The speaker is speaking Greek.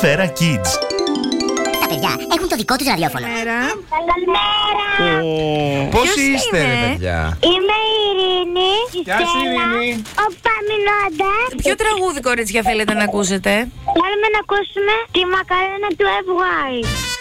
Σφαίρα Kids. Τα παιδιά έχουν το δικό τους ραδιόφωνο. Καλημέρα. Πώς Ποιος είστε, ρε είναι? παιδιά? Είμαι η Ειρήνη. Γεια σου, Ειρήνη. Ο Παμινώντας. Ποιο τραγούδι, κορίτσια, θέλετε να ακούσετε? Θέλουμε να ακούσουμε τη μακαρένα του FY.